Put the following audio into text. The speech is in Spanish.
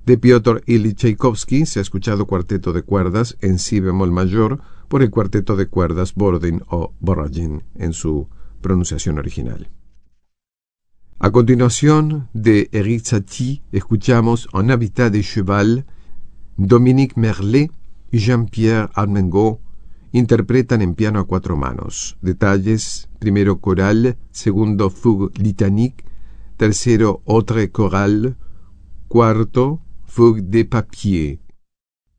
De Piotr Ilyich Tchaikovsky se ha escuchado cuarteto de cuerdas en si bemol mayor por el cuarteto de cuerdas Borodin o Borodin en su pronunciación original. A continuación, de Erik Satie, escuchamos En Habitat de Cheval. Dominique Merlet y Jean-Pierre Armengaud interpretan en piano a 4 manos. Detalles: primero coral, segundo fugue litanique, tercero autre chorale, cuarto fugue de papier.